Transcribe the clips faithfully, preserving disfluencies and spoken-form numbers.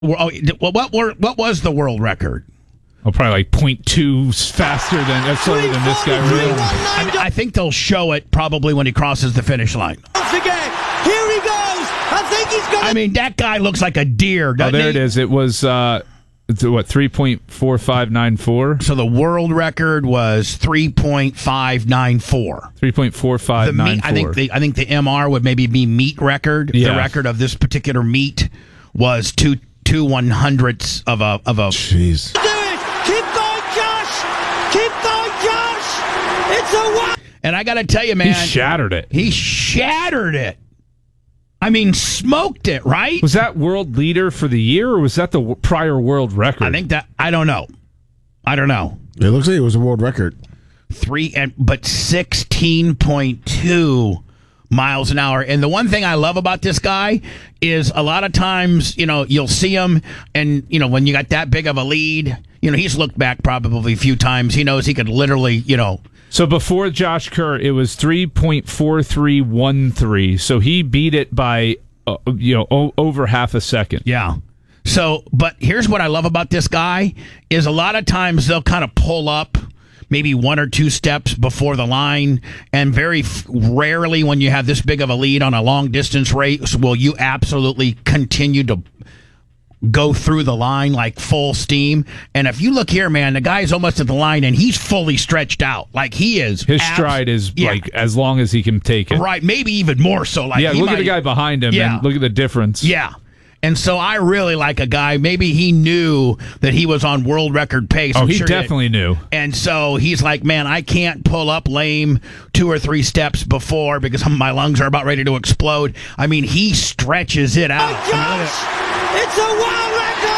Well, oh, well, what were what was the world record? Oh, probably like point two faster than that's slower than this guy. Really. I, mean, I think they'll show it probably when he crosses the finish line. Once again, here he goes. I think he's going. I mean, that guy looks like a deer. Doesn't Oh, there he? it is. It was uh, it's, what three point four five nine four. So the world record was three point five nine four. Three point four five nine four. I think the I think the M R would maybe be meat record. Yeah. The record of this particular meet was two two one hundredths of a of a. Jeez. Keep going, Josh! Keep going, Josh! It's a one! And I got to tell you, man. He shattered it. He shattered it. I mean, smoked it, right? Was that world leader for the year, or was that the w- prior world record? I think that, I don't know. I don't know. It looks like it was a world record. Three, and but sixteen point two miles an hour. And the one thing I love about this guy is a lot of times, you know, you'll see him, and, you know, when you got that big of a lead, you know, he's looked back probably a few times. He knows he could literally, you know. So before Josh Kerr, it was three point four three one three. So he beat it by, uh, you know, o- over half a second. Yeah. So, but here's what I love about this guy is a lot of times they'll kind of pull up maybe one or two steps before the line, and very f- rarely when you have this big of a lead on a long distance race will you absolutely continue to go through the line like full steam. And if you look here, man, the guy's almost at the line and he's fully stretched out. Like he is. His abs- stride is yeah. like as long as he can take it. Right, maybe even more so. Like yeah, he look might, at the guy behind him Yeah. and look at the difference. Yeah. And so I really like a guy, maybe he knew that he was on world record pace. Oh, I'm he sure definitely did. knew. And so he's like, man, I can't pull up lame two or three steps before because my lungs are about ready to explode. I mean, he stretches it out. Oh, Josh! It's a world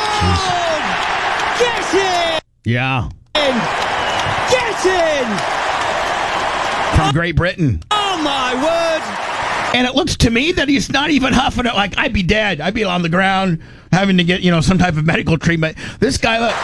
record! Get in! Yeah. Get in! From Great Britain. Oh, my word! And it looks to me that he's not even huffing it. Like, I'd be dead. I'd be on the ground having to get, you know, some type of medical treatment. This guy, look.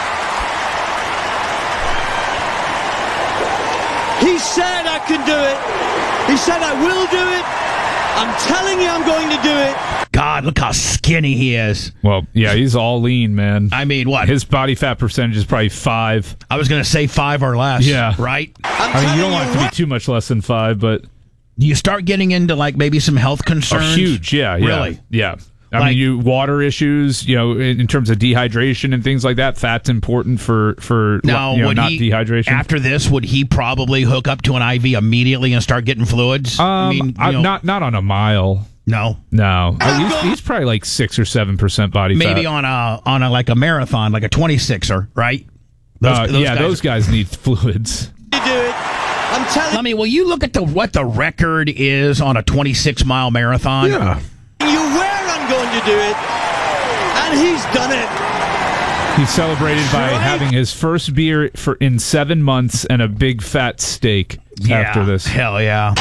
He said I can do it. He said I will do it. I'm telling you I'm going to do it. God, look how skinny he is. Well, yeah, he's all lean, man. I mean, what? His body fat percentage is probably five. I was going to say five or less. Yeah. Right? I'm I mean, you don't telling want it to what- be too much less than five, but You start getting into, like, maybe some health oh, concerns. huge, yeah, yeah, Really? yeah. I Like- mean, you water issues, you know, in, in terms of dehydration and things like that. Fat's important for for Now, you know, would not he, dehydration. after this, would he probably hook up to an I V immediately and start getting fluids? um, I mean, you I- know, not not on a mile. no. No, Uh, he's, he's probably like six or seven percent body Maybe fat. on a on a like a marathon, like a twenty-sixer, right? Those, Uh, those yeah, guys- those guys need fluids. to do it. I'm telling I mean, will you look at the what the record is on a twenty-six mile marathon? Yeah. you where I'm going to do it. And he's done it. He celebrated by Right. having his first beer for in seven months and a big fat steak Yeah, after this. Hell yeah.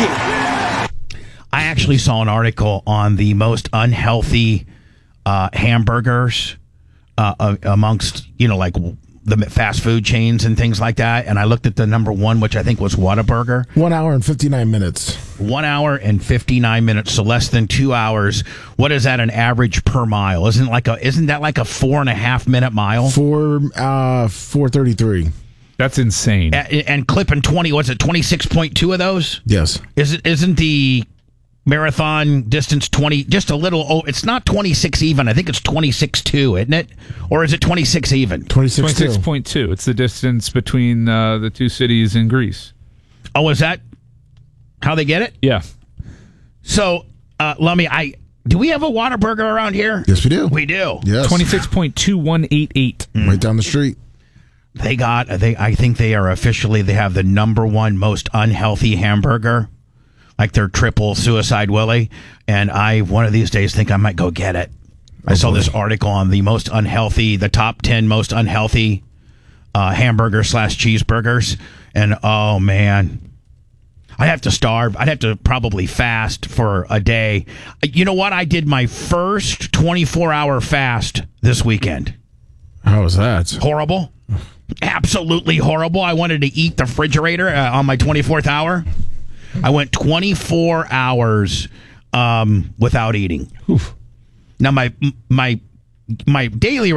I actually saw an article on the most unhealthy uh, hamburgers uh, uh, amongst, you know, like the fast food chains and things like that. And I looked at the number one, which I think was Whataburger. One hour and fifty-nine minutes. One hour and fifty-nine minutes, so less than two hours. What is that an average per mile? Isn't like a isn't that like a four and a half minute mile? Four, uh, four thirty-three. That's insane. And, and clipping twenty, what's it, twenty-six point two of those? Yes. Is it isn't the marathon distance twenty, just a little, oh, it's not twenty-six even. I think it's twenty-six two, isn't it? Or is it twenty-six even? twenty-six, twenty-six point two. It's the distance between uh, the two cities in Greece. Oh, is that how they get it? Yeah. So, uh, let me, I, do we have a Whataburger around here? Yes, we do. We do. Yes. twenty-six point two one eight eight. Right down the street. They got, they, I think they are officially, they have the number one most unhealthy hamburger. Like their triple Suicide Willie. And I, one of these days, think I might go get it. I saw this article on the most unhealthy, the top ten most unhealthy uh, hamburger slash cheeseburgers. And oh, man. I'd have to starve. I'd have to probably fast for a day. You know what? I did my first twenty-four hour fast this weekend. How was that? Horrible. Absolutely horrible. I wanted to eat the refrigerator uh, on my twenty-fourth hour. I went twenty-four hours um, without eating. Oof. Now my my my daily